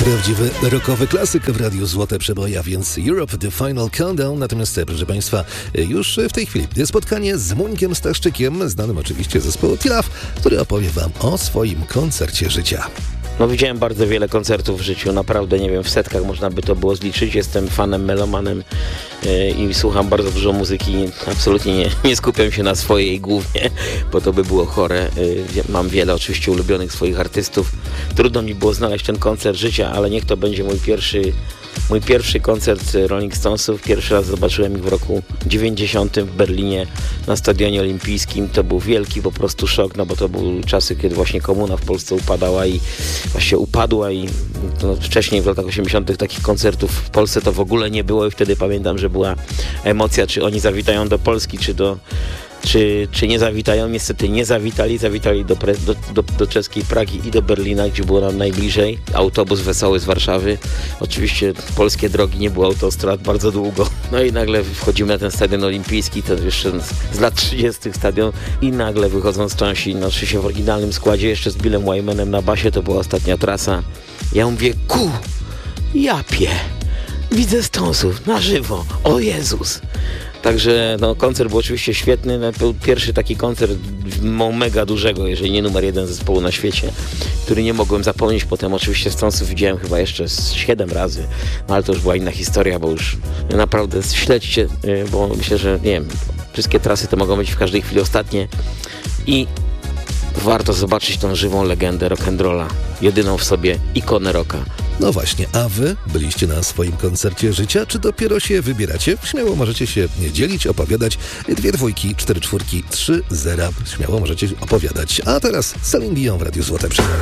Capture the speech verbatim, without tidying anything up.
Prawdziwy rockowy klasyk w Radiu Złote Przeboje, a więc Europe The Final Countdown. Natomiast, proszę Państwa, już w tej chwili spotkanie z Muńkiem Staszczykiem, znanym oczywiście zespołu T-Love, który opowie Wam o swoim koncercie życia. No widziałem bardzo wiele koncertów w życiu, naprawdę nie wiem, w setkach można by to było zliczyć. Jestem fanem, melomanem yy, i słucham bardzo dużo muzyki. Absolutnie nie, nie skupiam się na swojej głównie, bo to by było chore. Yy, mam wiele oczywiście ulubionych swoich artystów. Trudno mi było znaleźć ten koncert życia, ale niech to będzie mój pierwszy Mój pierwszy koncert Rolling Stonesów. Pierwszy raz zobaczyłem ich w roku dziewięćdziesiątym w Berlinie na Stadionie Olimpijskim. To był wielki po prostu szok, no bo to były czasy, kiedy właśnie komuna w Polsce upadała i właśnie upadła i no, wcześniej w latach osiemdziesiątych takich koncertów w Polsce to w ogóle nie było i wtedy pamiętam, że była emocja, czy oni zawitają do Polski, czy do Czy, czy nie zawitają? Niestety nie zawitali. Zawitali do, pre, do, do, do czeskiej Pragi i do Berlina, gdzie było nam najbliżej. Autobus wesoły z Warszawy. Oczywiście polskie drogi, nie było autostrad bardzo długo. No i nagle wchodzimy na ten stadion olimpijski, to jeszcze z lat trzydziestych stadion i nagle wychodzą z części, no oczywiście w oryginalnym składzie, jeszcze z Billem Wymanem na basie, to była ostatnia trasa. Ja mówię, ku, japie, widzę Stonesów na żywo, o Jezus. Także no, koncert był oczywiście świetny, no, był pierwszy taki koncert mega dużego, jeżeli nie numer jeden zespołu na świecie, który nie mogłem zapomnieć. Potem oczywiście Stonesów widziałem chyba jeszcze z siedem razy, no ale to już była inna historia, bo już naprawdę śledźcie, bo myślę, że nie wiem, wszystkie trasy to mogą być w każdej chwili ostatnie i warto zobaczyć tą żywą legendę rock'n'rolla, jedyną w sobie ikonę rocka. No właśnie, a wy byliście na swoim koncercie życia, czy dopiero się wybieracie? Śmiało możecie się dzielić, opowiadać. Dwie dwójki, cztery czwórki, trzy zera. Śmiało możecie opowiadać. A teraz Celine Dion w Radiu Złote Przeboje.